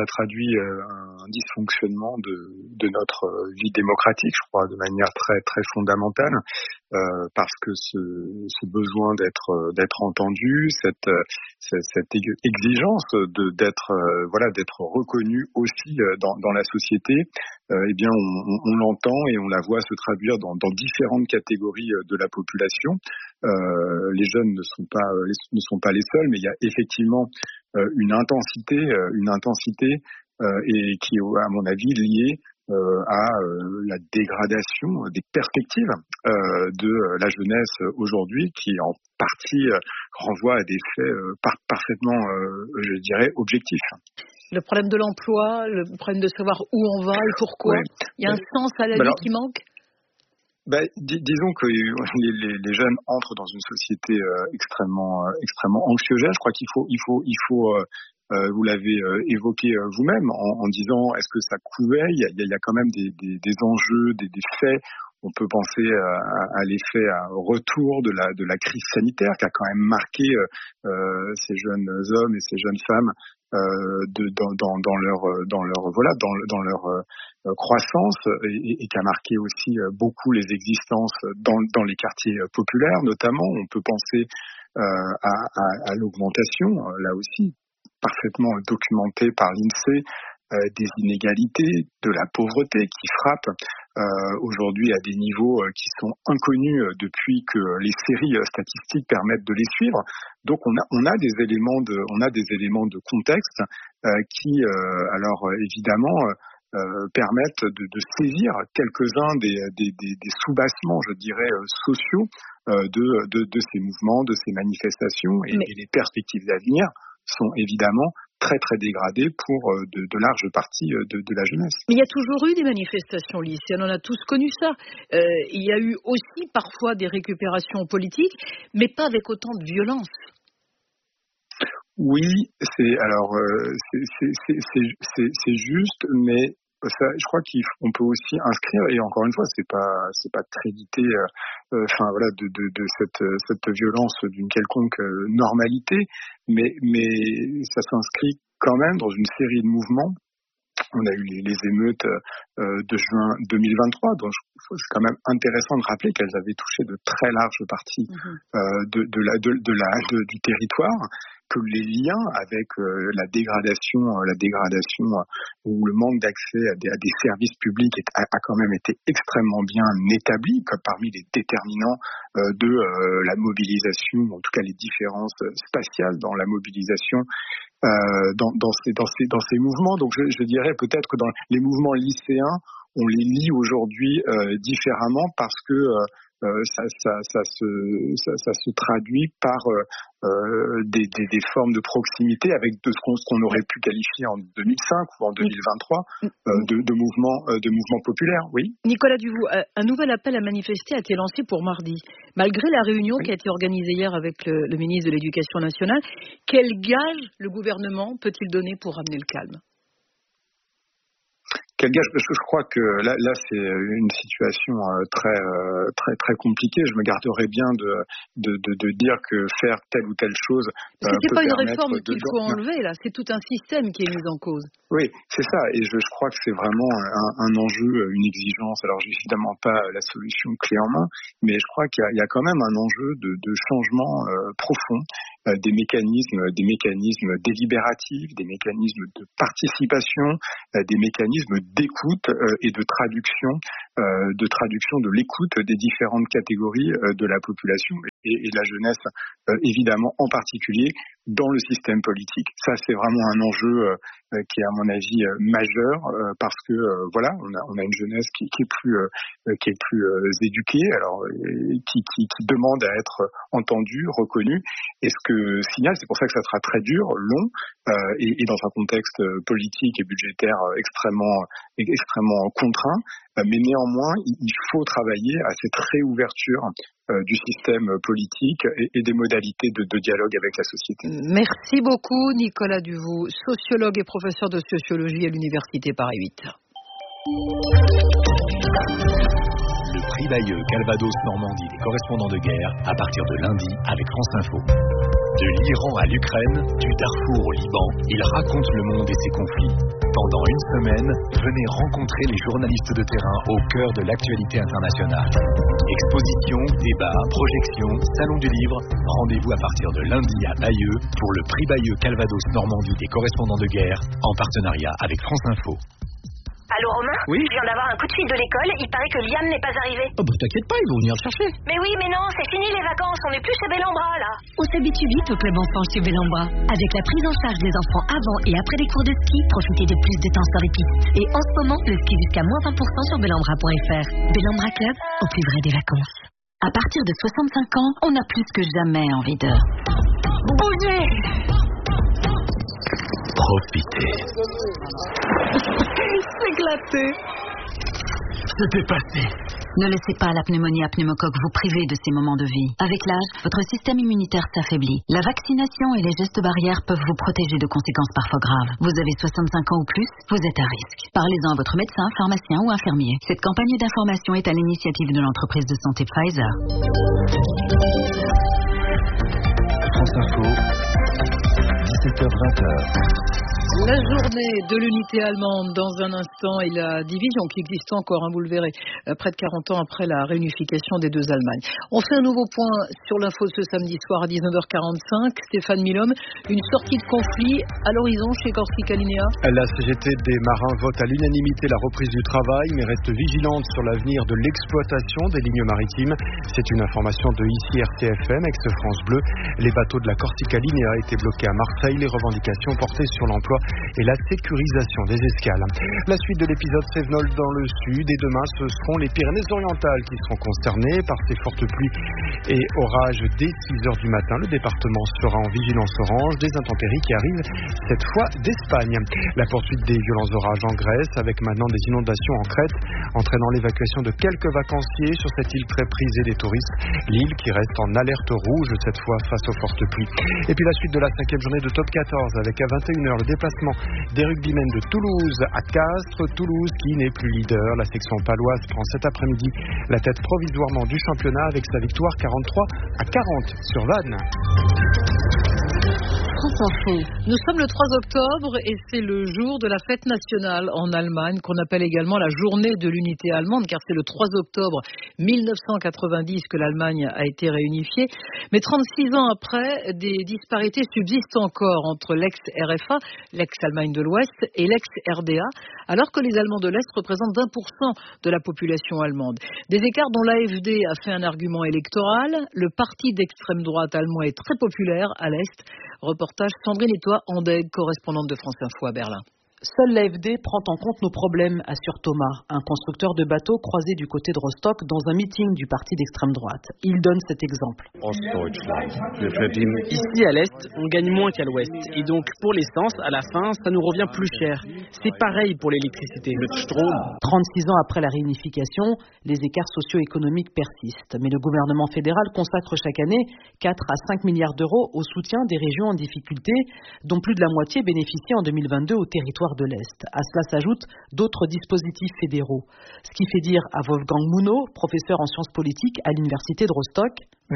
un dysfonctionnement de notre vie démocratique, je crois, de manière très très fondamentale, parce que ce besoin d'être entendu, cette exigence d'être reconnu aussi dans la société, eh bien on l'entend et on la voit se traduire dans différentes catégories de la population. Les jeunes ne sont pas les seuls, mais il y a effectivement une intensité et qui est à mon avis liée à la dégradation des perspectives de la jeunesse aujourd'hui, qui en partie renvoie à des faits parfaitement, je dirais, objectifs. Le problème de l'emploi, le problème de savoir où on va et pourquoi. Ouais. Il y a un sens à la vie qui manque. Disons que les jeunes entrent dans une société extrêmement anxiogène. Je crois qu'il faut vous l'avez évoqué vous-même en disant est-ce que ça couvait? Il y a quand même des enjeux, des faits. On peut penser à l'effet retour de la crise sanitaire qui a quand même marqué ces jeunes hommes et ces jeunes femmes dans leur croissance et qui a marqué aussi beaucoup les existences dans les quartiers populaires notamment. On peut penser à l'augmentation, là aussi parfaitement documentée par l'INSEE, des inégalités, de la pauvreté qui frappe aujourd'hui à des niveaux qui sont inconnus depuis que les séries statistiques permettent de les suivre. Donc on a des éléments de contexte qui alors évidemment permettent de saisir quelques-uns des soubassements, je dirais, sociaux de ces mouvements, de ces manifestations et les perspectives d'avenir sont évidemment très très dégradées pour de larges parties de la jeunesse. Mais il y a toujours eu des manifestations lycéennes, on a tous connu ça. Il y a eu aussi parfois des récupérations politiques, mais pas avec autant de violence. Oui, c'est juste, mais ça, je crois qu'on peut aussi inscrire, et encore une fois, c'est pas créditer, de cette violence d'une quelconque normalité, mais ça s'inscrit quand même dans une série de mouvements. On a eu les émeutes de juin 2023, donc c'est quand même intéressant de rappeler qu'elles avaient touché de très larges parties du territoire, que les liens avec la dégradation ou le manque d'accès à des services publics a quand même été extrêmement bien établi, comme parmi les déterminants de la mobilisation, en tout cas les différences spatiales dans la mobilisation dans ces mouvements. Donc je dirais peut-être que dans les mouvements lycéens, on les lit aujourd'hui différemment parce que ça se traduit par des formes de proximité avec ce qu'on aurait pu qualifier en 2005 ou en 2023 de mouvements populaires. Oui. Nicolas Duvaux, un nouvel appel à manifester a été lancé pour mardi. Malgré la réunion qui a été organisée hier avec le ministre de l'Éducation nationale, quel gage le gouvernement peut-il donner pour ramener le calme ? Quel gage ? Parce que je crois que là c'est une situation très compliquée. Je me garderais bien de dire que faire telle ou telle chose. Parce que c'est pas une réforme qu'il faut enlever là, c'est tout un système qui est mis en cause. Oui, c'est ça. Et je crois que c'est vraiment un enjeu, une exigence. Alors j'ai évidemment pas la solution clé en main, mais je crois qu'il y a quand même un enjeu de changement profond. Des mécanismes délibératifs, des mécanismes de participation, des mécanismes d'écoute et de traduction de l'écoute des différentes catégories de la population et de la jeunesse, évidemment en particulier dans le système politique. Ça, c'est vraiment un enjeu qui est à mon avis majeur parce que voilà, on a une jeunesse qui est plus éduquée, alors qui demande à être entendue, reconnue. Et ce que signale, c'est pour ça que ça sera très dur, long et dans un contexte politique et budgétaire extrêmement contraint. Mais néanmoins, il faut travailler à cette réouverture du système politique et des modalités de dialogue avec la société. Merci beaucoup Nicolas Duvaux, sociologue et professeur de sociologie à l'Université Paris 8. Le prix Bayeux Calvados Normandie des correspondants de guerre à partir de lundi avec France Info. De l'Iran à l'Ukraine, du Darfour au Liban, il raconte le monde et ses conflits. Pendant une semaine, venez rencontrer les journalistes de terrain au cœur de l'actualité internationale. Expositions, débats, projections, salon du livre. Rendez-vous à partir de lundi à Bayeux pour le prix Bayeux Calvados Normandie des correspondants de guerre en partenariat avec France Info. Allô Romain ? Oui ? Je viens d'avoir un coup de fil de l'école, il paraît que Liam n'est pas arrivé. Oh bah t'inquiète pas, ils vont venir le chercher. Mais oui, mais non, c'est fini les vacances, on n'est plus chez Bellambra là. On s'habitue vite au club enfant chez Bellambra. Avec la prise en charge des enfants avant et après les cours de ski, profitez de plus de temps sur les pistes. Et en ce moment, le ski jusqu'à moins 20% sur bellambra.fr. Bellambra Club, au plus vrai des vacances. À partir de 65 ans, on a plus que jamais envie de bouger. Profitez. S'éclater. Se dépasser. Ne laissez pas la pneumonie à pneumocoque vous priver de ces moments de vie. Avec l'âge, votre système immunitaire s'affaiblit. La vaccination et les gestes barrières peuvent vous protéger de conséquences parfois graves. Vous avez 65 ans ou plus, vous êtes à risque. Parlez-en à votre médecin, pharmacien ou infirmier. Cette campagne d'information est à l'initiative de l'entreprise de santé Pfizer. France Info, 17h-20h. La journée de l'unité allemande dans un instant et la division qui existe encore, vous le verrez, près de 40 ans après la réunification des deux Allemagnes. On fait un nouveau point sur l'info ce samedi soir à 19h45. Stéphane Milhomme, une sortie de conflit à l'horizon chez Corsica Linea. La CGT des marins vote à l'unanimité la reprise du travail, mais reste vigilante sur l'avenir de l'exploitation des lignes maritimes. C'est une information de ici RTFM, ex-France Bleu. Les bateaux de la Corsica Linea étaient bloqués à Marseille. Les revendications portaient sur l'emploi et la sécurisation des escales. La suite de l'épisode Cévenol dans le sud et demain ce seront les Pyrénées-Orientales qui seront concernées par ces fortes pluies et orages dès 6h du matin. Le département sera en vigilance orange, des intempéries qui arrivent cette fois d'Espagne. La poursuite des violents orages en Grèce avec maintenant des inondations en Crète entraînant l'évacuation de quelques vacanciers sur cette île très prisée des touristes. L'île qui reste en alerte rouge cette fois face aux fortes pluies. Et puis la suite de la 5e journée de Top 14 avec à 21h le déplacement des rugbymen de Toulouse à Castres. Toulouse qui n'est plus leader. La section paloise prend cet après-midi la tête provisoirement du championnat avec sa victoire 43-40 sur Vannes. Nous sommes le 3 octobre et c'est le jour de la fête nationale en Allemagne qu'on appelle également la journée de l'unité allemande car c'est le 3 octobre 1990 que l'Allemagne a été réunifiée. Mais 36 ans après, des disparités subsistent encore entre l'ex-RFA, l'ex-Allemagne de l'Ouest et l'ex-RDA alors que les Allemands de l'Est représentent 20% de la population allemande. Des écarts dont l'AfD a fait un argument électoral. Le parti d'extrême droite allemand est très populaire à l'Est. Reportage Sandrine Etoile Andeg, correspondante de France Info à Berlin. Seule l'AfD prend en compte nos problèmes, assure Thomas, un constructeur de bateaux croisé du côté de Rostock dans un meeting du parti d'extrême droite. Il donne cet exemple. Ici à l'Est, on gagne moins qu'à l'Ouest. Et donc pour l'essence, à la fin, ça nous revient plus cher. C'est pareil pour l'électricité. 36 ans après la réunification, les écarts socio-économiques persistent. Mais le gouvernement fédéral consacre chaque année 4 à 5 milliards d'euros au soutien des régions en difficulté, dont plus de la moitié bénéficient en 2022 au territoire de l'Est. À cela s'ajoutent d'autres dispositifs fédéraux. Ce qui fait dire à Wolfgang Mouno, professeur en sciences politiques à l'université de Rostock: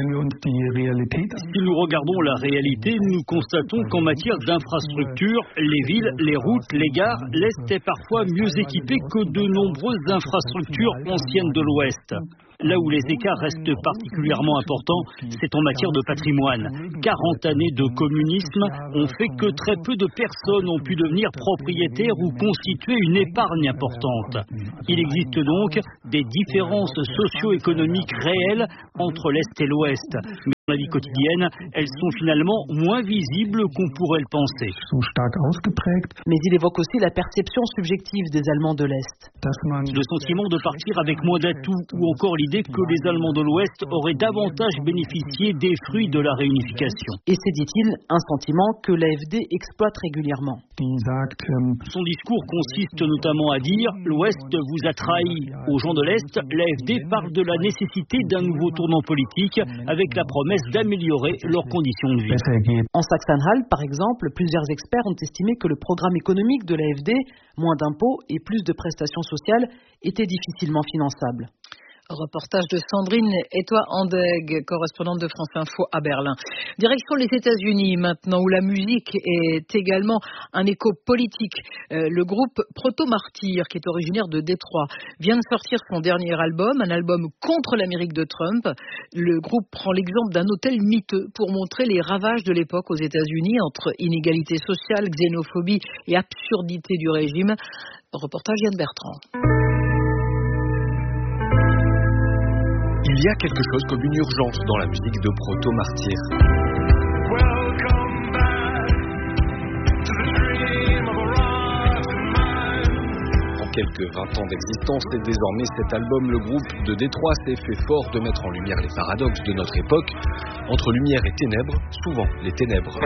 si nous regardons la réalité, nous constatons qu'en matière d'infrastructures, les villes, les routes, les gares, l'Est est parfois mieux équipé que de nombreuses infrastructures anciennes de l'Ouest. Là où les écarts restent particulièrement importants, c'est en matière de patrimoine. 40 années de communisme ont fait que très peu de personnes ont pu devenir propriétaires ou constituer une épargne importante. Il existe donc des différences socio-économiques réelles entre l'Est et l'Ouest. Mais dans la vie quotidienne, elles sont finalement moins visibles qu'on pourrait le penser. Mais il évoque aussi la perception subjective des Allemands de l'Est. Le sentiment de partir avec moins d'atouts ou encore l'idée que les Allemands de l'Ouest auraient davantage bénéficié des fruits de la réunification. Et c'est, dit-il, un sentiment que l'AfD exploite régulièrement. Son discours consiste notamment à dire « l'Ouest vous a trahi ». Aux gens de l'Est, l'AfD parle de la nécessité d'un nouveau tournant politique avec la promesse d'améliorer leurs conditions de vie. En Saxe-Anhalt, par exemple, plusieurs experts ont estimé que le programme économique de l'AfD, moins d'impôts et plus de prestations sociales, était difficilement finançable. Reportage de Sandrine Etoile-Andeg, correspondante de France Info à Berlin. Direction les États-Unis maintenant, où la musique est également un écho politique. Le groupe Proto-Martyr, qui est originaire de Détroit, vient de sortir son dernier album, un album contre l'Amérique de Trump. Le groupe prend l'exemple d'un hôtel miteux pour montrer les ravages de l'époque aux États-Unis entre inégalité sociale, xénophobie et absurdité du régime. Reportage Yann Bertrand. Il y a quelque chose comme une urgence dans la musique de Proto-Martyr. En quelques 20 ans d'existence et désormais cet album, le groupe de Détroit s'est fait fort de mettre en lumière les paradoxes de notre époque. Entre lumière et ténèbres, souvent les ténèbres.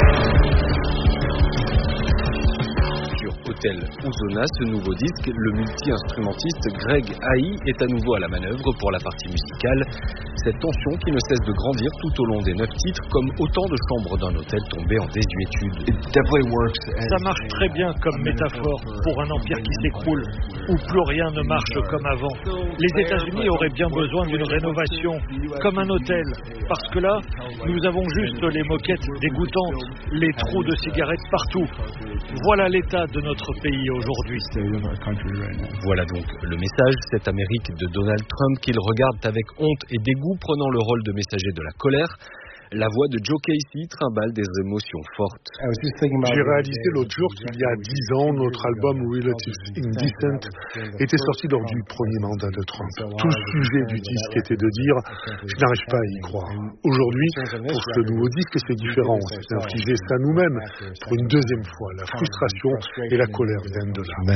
Hôtel Ozona, ce nouveau disque, le multi-instrumentiste Greg Haï est à nouveau à la manœuvre pour la partie musicale. Cette tension qui ne cesse de grandir tout au long des 9 titres, comme autant de chambres d'un hôtel tombé en désuétude. Ça marche très bien comme métaphore pour un empire qui s'écroule, où plus rien ne marche comme avant. Les États-Unis auraient bien besoin d'une rénovation, comme un hôtel, parce que là, nous avons juste les moquettes dégoûtantes, les trous de cigarettes partout. Voilà l'état de notre pays aujourd'hui. Voilà donc le message, cette Amérique de Donald Trump qu'il regarde avec honte et dégoût, prenant le rôle de messager de la colère. La voix de Joe Casey trimballe des émotions fortes. J'ai réalisé l'autre jour qu'il y a 10 ans, notre album Relatives Indecent était sorti lors du premier mandat de Trump. Tout le sujet du disque était de dire « je n'arrive pas à y croire ». Aujourd'hui, pour ce nouveau disque, c'est différent. On s'est infligé ça nous-mêmes. Pour une deuxième fois, la frustration et la colère viennent de là.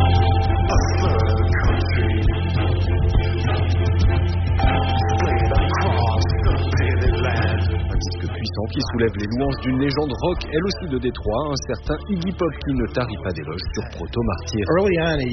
Qui soulève les louanges d'une légende rock, elle aussi de Détroit, un certain Iggy Pop qui ne tarit pas d'éloges sur Proto-Martyr. Il avait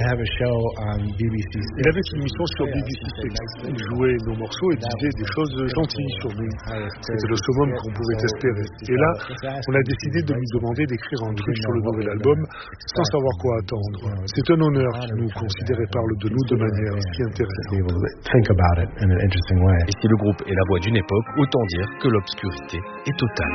une émission sur BBC Six. Il jouait nos morceaux et disait des choses gentilles sur nous. C'était le summum qu'on pouvait espérer. Et là, on a décidé de lui demander d'écrire un truc sur le nouvel album sans savoir quoi attendre. C'est un honneur qu'il nous considère et parle de nous de manière si intéressante. Et si le groupe est la voix d'une époque, autant dire que l'obscurité est totale.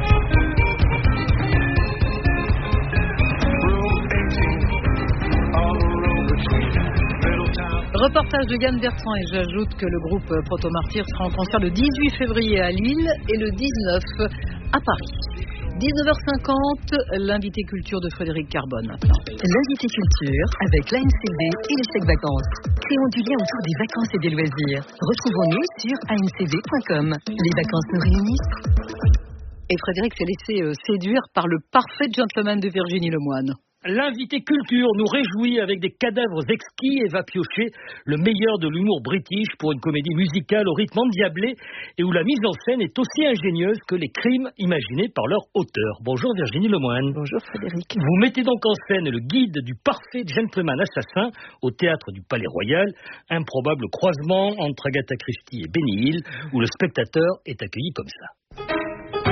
Reportage de Yann Bertrand, et j'ajoute que le groupe Proto-Martyr sera en concert le 18 février à Lille et le 19 à Paris. 19h50, l'invité culture de Frédéric Carbone maintenant. L'invité culture avec l'ANCV et les chèques vacances. Créons du lien autour des vacances et des loisirs. Retrouvons-nous sur ancv.com. Les vacances nous réunissent. Et Frédéric s'est laissé séduire par le parfait gentleman de Virginie Lemoine. L'invité culture nous réjouit avec des cadavres exquis et va piocher le meilleur de l'humour british pour une comédie musicale au rythme endiablé et où la mise en scène est aussi ingénieuse que les crimes imaginés par leur auteur. Bonjour Virginie Lemoine. Bonjour Frédéric. Vous mettez donc en scène le guide du parfait gentleman assassin au théâtre du Palais Royal, improbable croisement entre Agatha Christie et Benny Hill où le spectateur est accueilli comme ça.